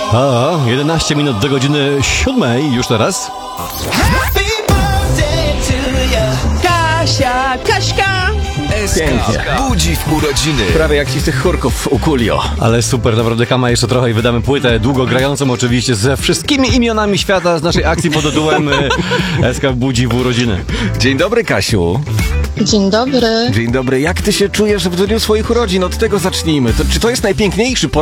A, 11 minut do godziny 7 już teraz. Kasia, Kaśka! Pięknie. Budzi w urodziny. Prawie jak ci z tych chórków u Coolio. Ale super, naprawdę Kama jeszcze trochę i wydamy płytę długogrającą oczywiście ze wszystkimi imionami świata z naszej akcji pod tytułem SK Budzi w urodziny. Dzień dobry, Kasiu. Dzień dobry. Dzień dobry. Jak ty się czujesz w dniu swoich urodzin? Od tego zacznijmy. Czy to jest najpiękniejszy